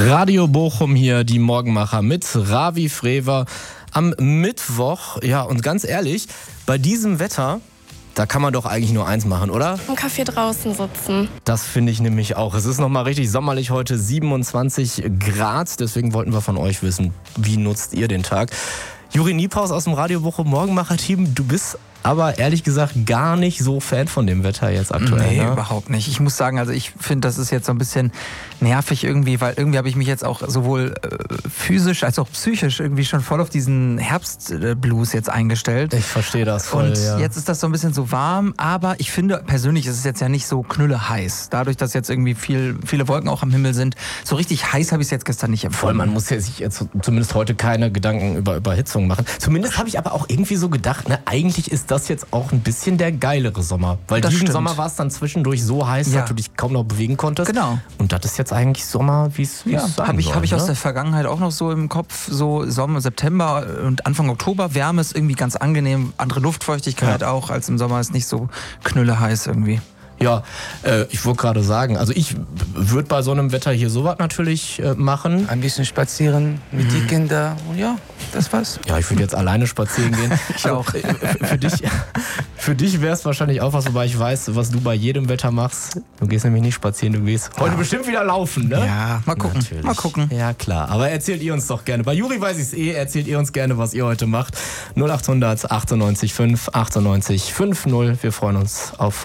Radio Bochum hier, die Morgenmacher mit Ravi Frewer am Mittwoch. Ja, und ganz ehrlich, bei diesem Wetter, da kann man doch eigentlich nur eins machen, oder? Im Café draußen sitzen. Das finde ich nämlich auch. Es ist nochmal richtig sommerlich heute, 27 Grad. Deswegen wollten wir von euch wissen, wie nutzt ihr den Tag? Juri Niepaus aus dem Radio Bochum Morgenmacher-Team, du bist aber ehrlich gesagt gar nicht so Fan von dem Wetter jetzt aktuell. Nee, ne? Überhaupt nicht. Ich muss sagen, also ich finde, das ist jetzt so ein bisschen nervig irgendwie, weil irgendwie habe ich mich jetzt auch sowohl physisch als auch psychisch irgendwie schon voll auf diesen Herbstblues jetzt eingestellt. Ich verstehe das voll, Und ja. jetzt ist das so ein bisschen so warm, aber ich finde persönlich ist es jetzt ja nicht so knülle heiß. Dadurch, dass jetzt irgendwie viele Wolken auch am Himmel sind. So richtig heiß habe ich es jetzt gestern nicht empfunden. Voll, man muss ja sich jetzt zumindest heute keine Gedanken über Überhitzung machen. Zumindest habe ich aber auch irgendwie so gedacht, ne, eigentlich ist das jetzt auch ein bisschen der geilere Sommer. Weil Das diesen stimmt. Sommer war es dann zwischendurch so heiß, Ja. dass du dich kaum noch bewegen konntest. Genau. Und das ist jetzt eigentlich Sommer, wie es Ja, sein habe ich soll, aus ne? der Vergangenheit auch noch so im Kopf, so Sommer, September und Anfang Oktober. Wärme ist irgendwie ganz angenehm, andere Luftfeuchtigkeit auch, als im Sommer ist nicht so knülle heiß irgendwie. Ja, ich wollte gerade sagen, also ich würde bei so einem Wetter hier sowas natürlich machen. Ein bisschen spazieren mit den Kindern und ja, das war's. Ja, ich würde jetzt alleine spazieren gehen. Ich auch. Für dich wäre es wahrscheinlich auch was, wobei ich weiß, was du bei jedem Wetter machst. Du gehst nämlich nicht spazieren, du gehst heute bestimmt wieder laufen, ne? Ja, mal gucken. Natürlich. Mal gucken. Ja, klar. Aber erzählt ihr uns doch gerne. Bei Juri weiß ich es erzählt ihr uns gerne, was ihr heute macht. 0800 98 5 98 50. Wir freuen uns auf